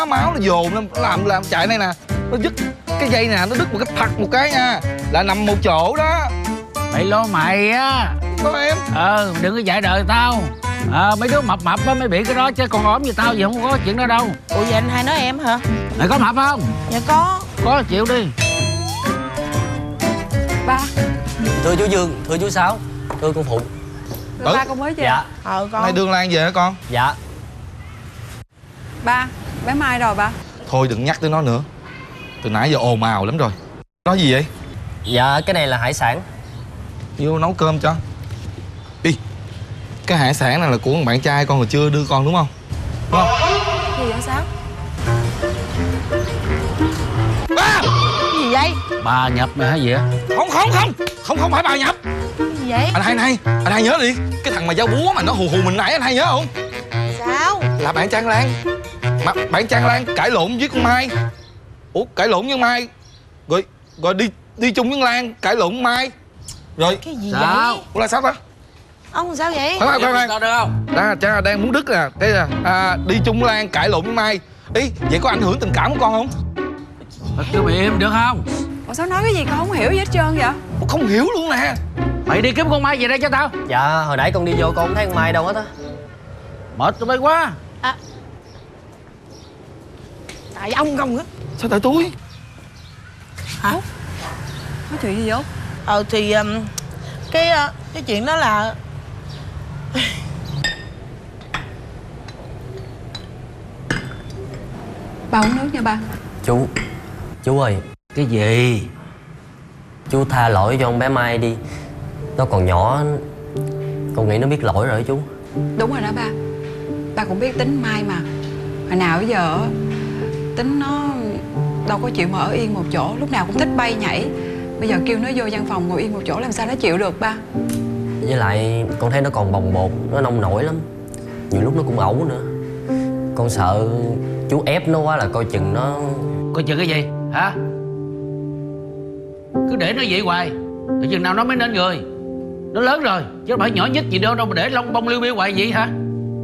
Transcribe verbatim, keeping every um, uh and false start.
máu nó dồn lên, nó làm làm chạy này nè, nó dứt cái dây nè, nó đứt một cái phật một cái nha, là nằm một chỗ đó. Mày lo mày á. Có em. Ờ đừng có dạy đời tao. Ờ mấy đứa mập mập á mới bị cái đó, chứ còn ốm như tao gì không có chuyện đó đâu. Ủa vậy anh hai nói em hả? Mày có mập không? Dạ có. Có chịu đi. Ba. Thưa chú Dương, thưa chú Sáu, thưa cô Phụ. Ừ. Ba con mới về. Dạ. Ờ con. Nay Đường Lan về hả con? Dạ. Ba, bé Mai rồi ba? Thôi đừng nhắc tới nó nữa, từ nãy giờ ồn ào lắm rồi. Nói gì vậy? Dạ cái này là hải sản. Vô nấu cơm cho. Đi. Cái hải sản này là của bạn trai con, rồi chưa đưa con đúng không? Đúng không? Gì vậy Sáu? Ba! Cái gì vậy? Bà nhập mày hả gì á? Không không không Không không phải bà nhập. Cái gì vậy? Anh hai, anh hai Anh hai nhớ đi. Cái thằng mà giao búa mà nó hù hù mình nãy, anh hai nhớ không? Sao? Là bạn Trang Lan. Mà bạn Trang Lan cãi lộn với con Mai. Ủa cãi lộn với Mai, Rồi rồi đi đi chung với Lan cãi lộn với Mai. Rồi Cái gì Sao? vậy? Ủa là sao ta? Ông sao vậy? Khoan khoan khoan Sao được không? Đang, Trang đang muốn đứt nè. Đây là à, đi chung với Lan cãi lộn với Mai. Ý vậy có ảnh hưởng tình cảm của con không? Mày kêu mày im được không? Ủa Sáu nói cái gì con không hiểu gì hết trơn vậy? Ủa, không hiểu luôn nè. Mày đi kiếm con Mai về đây cho tao. Dạ hồi nãy con đi vô con không thấy con Mai đâu hết á. Mệt tụi bay quá. À. Tại ông không á. Sao tại tôi? Hả? Nói chuyện gì vậy? Ờ thì um, cái uh, cái chuyện đó là Ba uống nước nha ba. Chú, chú ơi, Cái gì? chú tha lỗi cho con bé Mai đi. Nó còn nhỏ, con nghĩ nó biết lỗi rồi đó chú. Đúng rồi đó ba. Ba cũng biết tính Mai mà. Hồi nào bây giờ tính nó đâu có chịu mà ở yên một chỗ, lúc nào cũng thích bay nhảy. Bây giờ kêu nó vô văn phòng ngồi yên một chỗ làm sao nó chịu được ba? Với lại con thấy nó còn bồng bột, nó nông nổi lắm. Nhiều lúc nó cũng ẩu nữa. Con sợ chú ép nó quá là coi chừng nó... Coi chừng cái gì? Hả? Cứ để nó vậy hoài, từ chừng nào nó mới nên người. Nó lớn rồi, chứ không phải nhỏ nhất gì đâu đâu mà để lông bông liêu biêu hoài vậy hả?